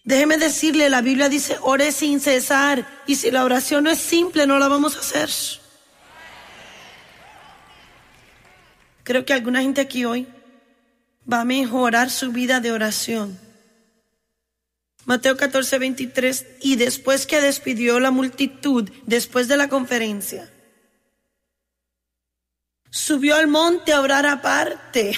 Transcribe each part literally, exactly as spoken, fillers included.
Déjeme decirle, la Biblia dice, ore sin cesar. Y si la oración no es simple, no la vamos a hacer. Creo que alguna gente aquí hoy va a mejorar su vida de oración. Mateo catorce, veintitrés. Y después que despidió la multitud, después de la conferencia, subió al monte a orar aparte.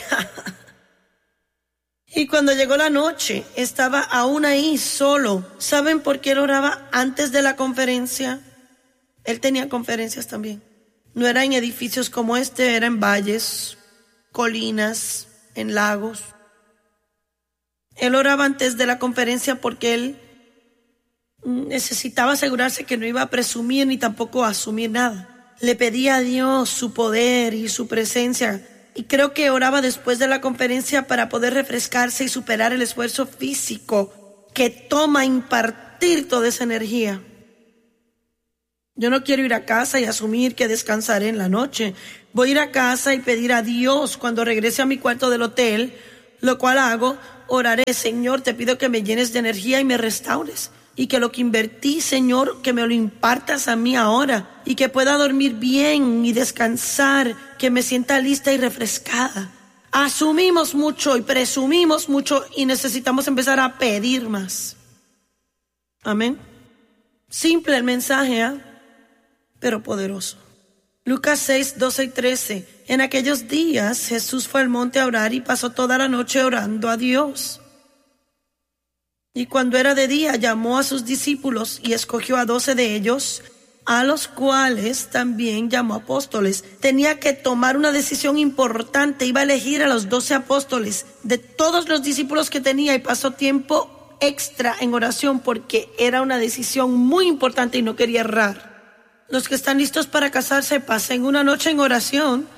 Y cuando llegó la noche, estaba aún ahí solo. ¿Saben por qué él oraba antes de la conferencia? Él tenía conferencias también. No era en edificios como este, era en valles, colinas, en lagos. Él oraba antes de la conferencia porque él necesitaba asegurarse que no iba a presumir ni tampoco a asumir nada. Le pedía a Dios su poder y su presencia. Y creo que oraba después de la conferencia para poder refrescarse y superar el esfuerzo físico que toma impartir toda esa energía. Yo no quiero ir a casa y asumir que descansaré en la noche. Voy a ir a casa y pedir a Dios cuando regrese a mi cuarto del hotel, lo cual hago, oraré, Señor, te pido que me llenes de energía y me restaures. Y que lo que invertí, Señor, que me lo impartas a mí ahora. Y que pueda dormir bien y descansar, que me sienta lista y refrescada. Asumimos mucho y presumimos mucho y necesitamos empezar a pedir más. Amén. Simple el mensaje, ¿eh? Pero poderoso. Lucas seis, doce y trece. En aquellos días Jesús fue al monte a orar y pasó toda la noche orando a Dios. Y cuando era de día, llamó a sus discípulos y escogió a doce de ellos, a los cuales también llamó apóstoles. Tenía que tomar una decisión importante. Iba a elegir a los doce apóstoles de todos los discípulos que tenía y pasó tiempo extra en oración porque era una decisión muy importante y no quería errar. Los que están listos para casarse, pasen una noche en oración.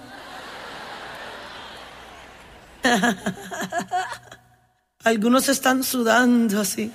Algunos están sudando así.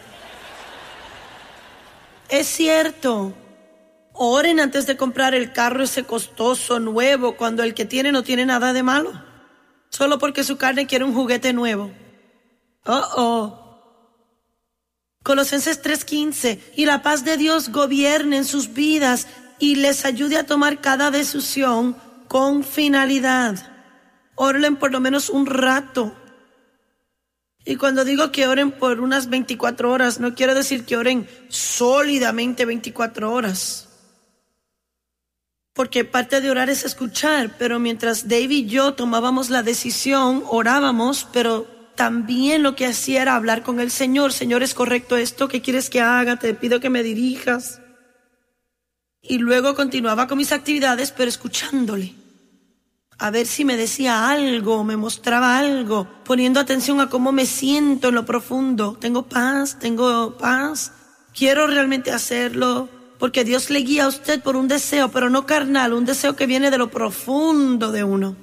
Es cierto. Oren antes de comprar el carro ese costoso, nuevo, cuando el que tiene no tiene nada de malo. Solo porque su carne quiere un juguete nuevo. Oh, oh. Colosenses tres quince. Y la paz de Dios gobierne en sus vidas y les ayude a tomar cada decisión con finalidad. Oren por lo menos un rato. Y cuando digo que oren por unas veinticuatro horas, no quiero decir que oren sólidamente veinticuatro horas. Porque parte de orar es escuchar, pero mientras David y yo tomábamos la decisión, orábamos, pero también lo que hacía era hablar con el Señor. Señor, ¿es correcto esto? ¿Qué quieres que haga? Te pido que me dirijas. Y luego continuaba con mis actividades, pero escuchándole. A ver si me decía algo, me mostraba algo, poniendo atención a cómo me siento en lo profundo. Tengo paz, tengo paz. Quiero realmente hacerlo, porque Dios le guía a usted por un deseo, pero no carnal, un deseo que viene de lo profundo de uno.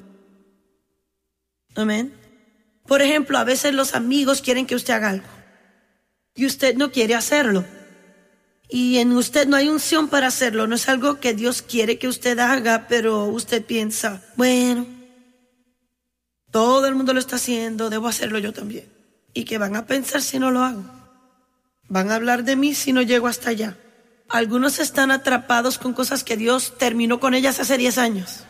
Amén. Por ejemplo, a veces los amigos quieren que usted haga algo y usted no quiere hacerlo. Y en usted no hay unción para hacerlo, no es algo que Dios quiere que usted haga, pero usted piensa, bueno, todo el mundo lo está haciendo, debo hacerlo yo también. ¿Y qué van a pensar si no lo hago? Van a hablar de mí si no llego hasta allá. Algunos están atrapados con cosas que Dios terminó con ellas hace diez años.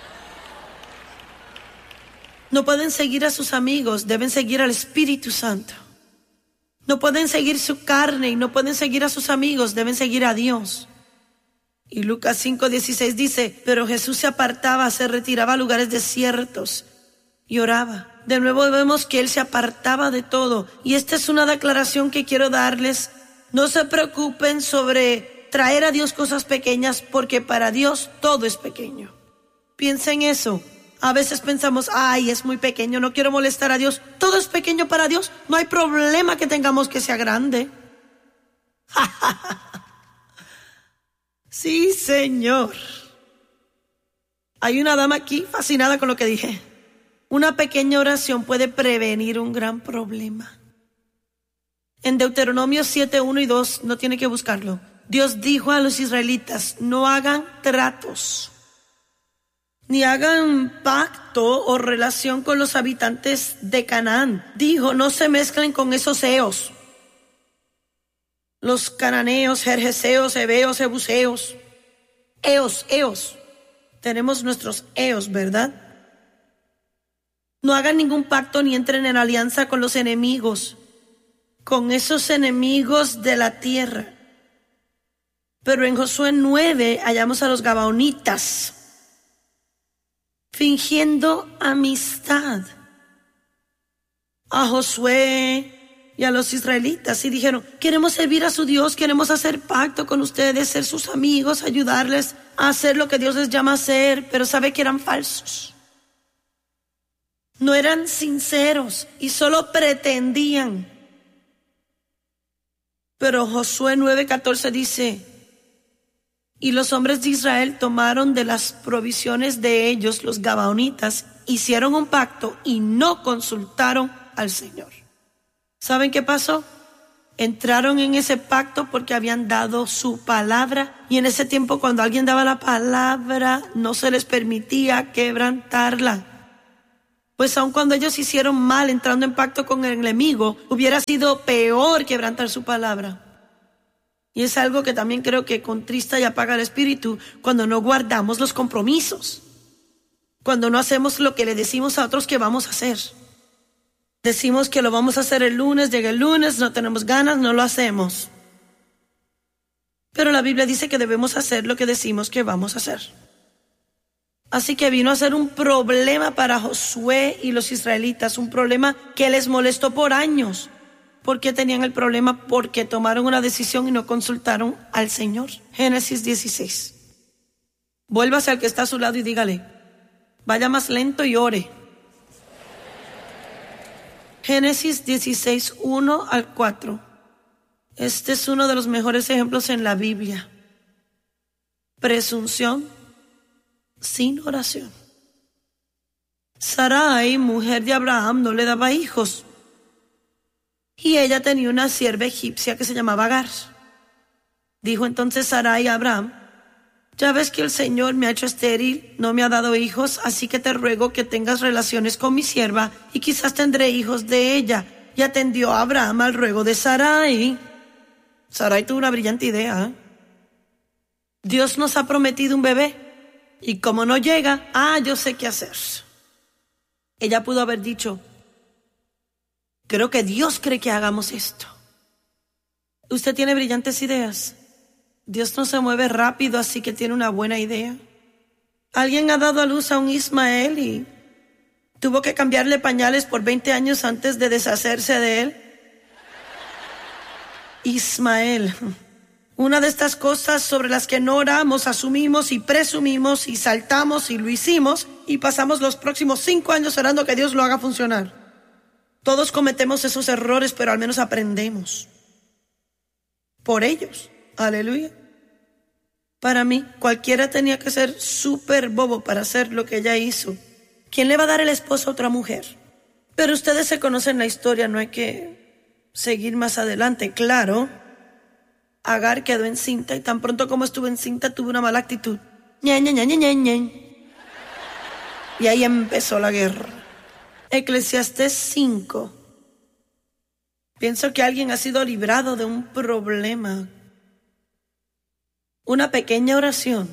No pueden seguir a sus amigos, deben seguir al Espíritu Santo. No pueden seguir su carne y no pueden seguir a sus amigos, deben seguir a Dios. Y Lucas cinco dieciséis dice, pero Jesús se apartaba, se retiraba a lugares desiertos y oraba. De nuevo vemos que Él se apartaba de todo. Y esta es una declaración que quiero darles. No se preocupen sobre traer a Dios cosas pequeñas, porque para Dios todo es pequeño. Piensen en eso. A veces pensamos, ay, es muy pequeño, no quiero molestar a Dios. Todo es pequeño para Dios. No hay problema que tengamos que sea grande. Sí, Señor. Hay una dama aquí fascinada con lo que dije. Una pequeña oración puede prevenir un gran problema. En Deuteronomio siete, uno y dos, no tiene que buscarlo. Dios dijo a los israelitas, no hagan tratos, ni hagan pacto o relación con los habitantes de Canaán. Dijo, no se mezclen con esos eos. los cananeos, jerjeseos, heveos, jebuseos, eos, eos. Tenemos nuestros eos, ¿verdad? No hagan ningún pacto ni entren en alianza con los enemigos, con esos enemigos de la tierra. Pero en Josué nueve hallamos a los gabaonitas fingiendo amistad a Josué y a los israelitas y dijeron: queremos servir a su Dios, queremos hacer pacto con ustedes, ser sus amigos, ayudarles a hacer lo que Dios les llama a hacer. Pero sabe que eran falsos, no eran sinceros y solo pretendían. Pero Josué nueve catorce dice: y los hombres de Israel tomaron de las provisiones de ellos, los gabaonitas, hicieron un pacto y no consultaron al Señor. ¿Saben qué pasó? Entraron en ese pacto porque habían dado su palabra, y en ese tiempo, cuando alguien daba la palabra, no se les permitía quebrantarla. Pues aun cuando ellos hicieron mal entrando en pacto con el enemigo, hubiera sido peor quebrantar su palabra. Y es algo que también creo que contrista y apaga el espíritu cuando no guardamos los compromisos, cuando no hacemos lo que le decimos a otros que vamos a hacer. Decimos que lo vamos a hacer el lunes, llega el lunes, no tenemos ganas, no lo hacemos. Pero la Biblia dice que debemos hacer lo que decimos que vamos a hacer. Así que vino a ser un problema para Josué y los israelitas, un problema que les molestó por años. ¿Por qué tenían el problema? Porque tomaron una decisión y no consultaron al Señor. Génesis dieciséis. Vuélvase al que está a su lado y dígale: vaya más lento y ore. Génesis dieciséis, uno al cuatro. Este es uno de los mejores ejemplos en la Biblia. Presunción sin oración. Sarai, mujer de Abraham, no le daba hijos. Y ella tenía una sierva egipcia que se llamaba Agar. Dijo entonces Sarai a Abraham: ya ves que el Señor me ha hecho estéril, no me ha dado hijos, así que te ruego que tengas relaciones con mi sierva y quizás tendré hijos de ella. Y atendió a Abraham al ruego de Sarai. Sarai tuvo una brillante idea, ¿eh? Dios nos ha prometido un bebé y como no llega, ah, yo sé qué hacer. Ella pudo haber dicho: creo que Dios cree que hagamos esto. Usted tiene brillantes ideas. Dios no se mueve rápido, así que tiene una buena idea. Alguien ha dado a luz a un Ismael y tuvo que cambiarle pañales por veinte años antes de deshacerse de él. Ismael. Una de estas cosas sobre las que no oramos, asumimos y presumimos y saltamos y lo hicimos y pasamos los próximos cinco años orando que Dios lo haga funcionar. Todos cometemos esos errores, pero al menos aprendemos por ellos. Aleluya. Para mí, cualquiera tenía que ser súper bobo para hacer lo que ella hizo. ¿Quién le va a dar el esposo a otra mujer? Pero ustedes se conocen la historia, no hay que seguir más adelante. Claro, Agar quedó encinta y tan pronto como estuvo encinta tuvo una mala actitud. Ña, ña, ña, ña, ña, ña. Y ahí empezó la guerra. Eclesiastés cinco. Pienso que alguien ha sido librado de un problema. Una pequeña oración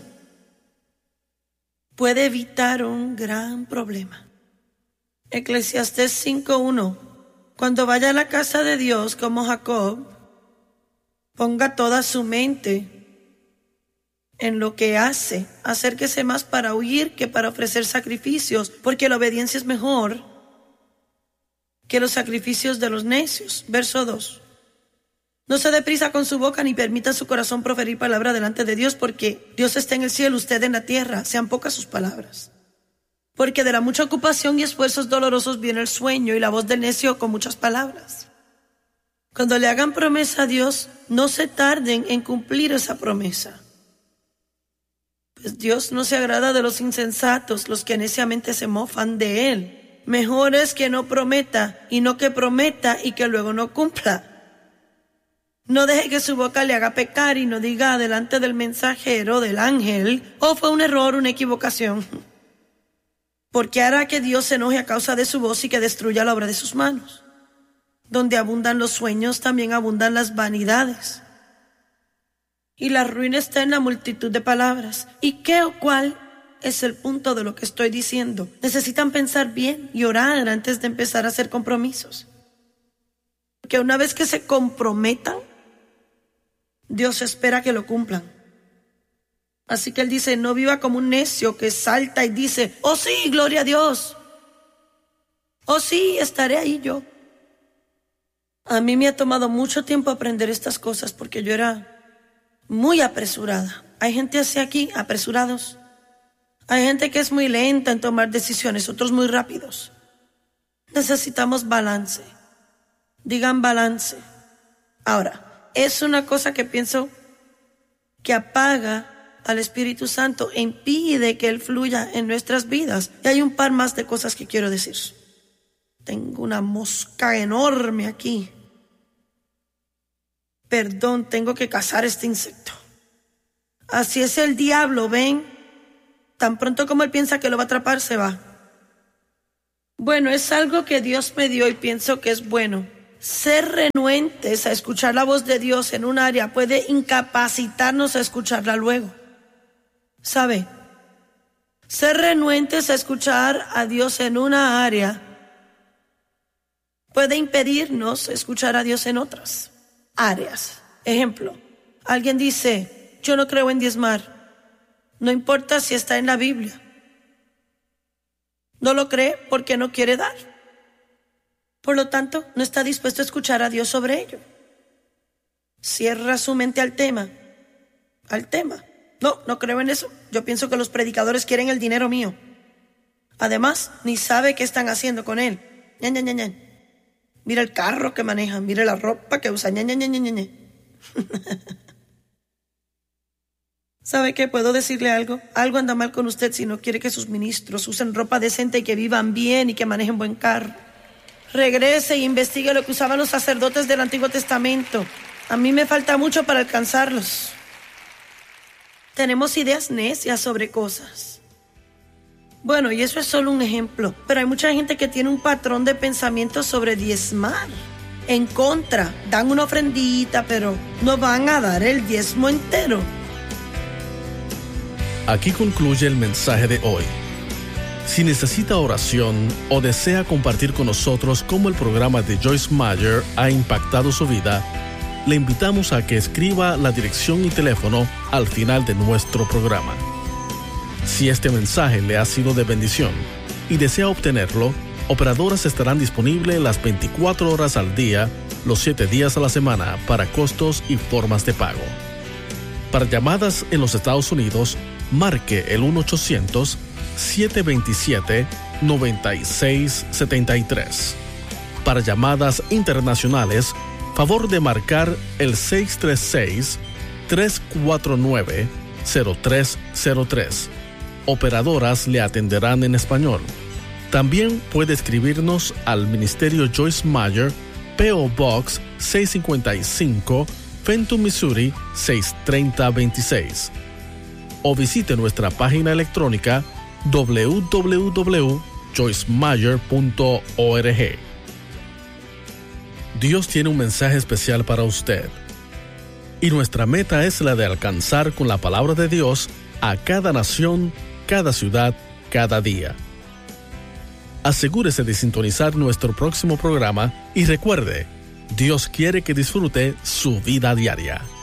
puede evitar un gran problema. Eclesiastés cinco uno. Cuando vaya a la casa de Dios como Jacob, ponga toda su mente en lo que hace. Acérquese más para huir que para ofrecer sacrificios, porque la obediencia es mejor que los sacrificios de los necios. Verso dos. No se dé prisa con su boca ni permita su corazón proferir palabra delante de Dios, porque Dios está en el cielo, usted en la tierra. Sean pocas sus palabras. Porque de la mucha ocupación y esfuerzos dolorosos viene el sueño y la voz del necio con muchas palabras. Cuando le hagan promesa a Dios, no se tarden en cumplir esa promesa. Pues Dios no se agrada de los insensatos, los que neciamente se mofan de Él. Mejor es que no prometa y no que prometa y que luego no cumpla. No deje que su boca le haga pecar y no diga delante del mensajero, del ángel: oh, fue un error, una equivocación. Porque hará que Dios se enoje a causa de su voz y que destruya la obra de sus manos. Donde abundan los sueños, también abundan las vanidades. Y la ruina está en la multitud de palabras. ¿Y qué o cuál es el punto de lo que estoy diciendo? Necesitan pensar bien y orar antes de empezar a hacer compromisos. Porque una vez que se comprometan, Dios espera que lo cumplan. Así que Él dice, no viva como un necio que salta y dice, oh sí, gloria a Dios. Oh sí, estaré ahí yo. A mí me ha tomado mucho tiempo aprender estas cosas porque yo era muy apresurada. Hay gente así aquí, apresurados. Hay gente que es muy lenta en tomar decisiones, otros muy rápidos. Necesitamos balance. Digan balance. Ahora, es una cosa que pienso que apaga al Espíritu Santo e impide que Él fluya en nuestras vidas. Y hay un par más de cosas que quiero decir. Tengo una mosca enorme aquí. Perdón, tengo que cazar este insecto. Así es el diablo, ¿ven? Tan pronto como él piensa que lo va a atrapar, se va. Bueno, es algo que Dios me dio y pienso que es bueno. Ser renuentes a escuchar la voz de Dios en un área puede incapacitarnos a escucharla luego. ¿Sabe? Ser renuentes a escuchar a Dios en una área puede impedirnos escuchar a Dios en otras áreas. Ejemplo, alguien dice, yo no creo en diezmar. No importa si está en la Biblia. No lo cree porque no quiere dar. Por lo tanto, no está dispuesto a escuchar a Dios sobre ello. Cierra su mente al tema. Al tema. No, no creo en eso. Yo pienso que los predicadores quieren el dinero mío. Además, ni sabe qué están haciendo con él. Ña, ña, ña, ña. Mira el carro que manejan, mira la ropa que usan. Ña, ña, ña, ña, ña. ¿Sabe qué? ¿Puedo decirle algo? Algo anda mal con usted si no quiere que sus ministros usen ropa decente y que vivan bien y que manejen buen carro. Regrese e investigue lo que usaban los sacerdotes del Antiguo Testamento. A mí me falta mucho para alcanzarlos. Tenemos ideas necias sobre cosas. Bueno, y eso es solo un ejemplo, pero hay mucha gente que tiene un patrón de pensamiento sobre diezmar. En contra, dan una ofrendita, pero no van a dar el diezmo entero. Aquí concluye el mensaje de hoy. Si necesita oración o desea compartir con nosotros cómo el programa de Joyce Meyer ha impactado su vida, le invitamos a que escriba la dirección y teléfono al final de nuestro programa. Si este mensaje le ha sido de bendición y desea obtenerlo, operadoras estarán disponibles las veinticuatro horas al día, los siete días a la semana para costos y formas de pago. Para llamadas en los Estados Unidos, marque el uno ochocientos, siete dos siete, nueve seis siete tres. Para llamadas internacionales, favor de marcar el seis tres seis, tres cuatro nueve, cero tres cero tres. Operadoras le atenderán en español. También puede escribirnos al Ministerio Joyce Meyer, P O Box seiscientos cincuenta y cinco, Fenton, Missouri seis tres cero dos seis. O visite nuestra página electrónica doble u doble u doble u punto joyce meyer punto org. Dios tiene un mensaje especial para usted. Y nuestra meta es la de alcanzar con la palabra de Dios a cada nación, cada ciudad, cada día. Asegúrese de sintonizar nuestro próximo programa y recuerde, Dios quiere que disfrute su vida diaria.